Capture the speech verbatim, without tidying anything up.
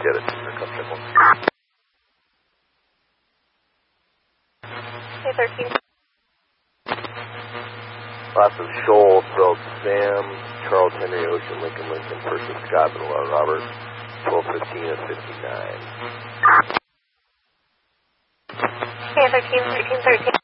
Get it. Here comes triple. Hey, thirteen. Lots of Shoal, spelled Sam, Charles Henry, Ocean, Lincoln, Lincoln, Percy, Scott, Middle, Robert, twelve fifteen and fifty-nine. Hey, thirteen, thirteen, thirteen.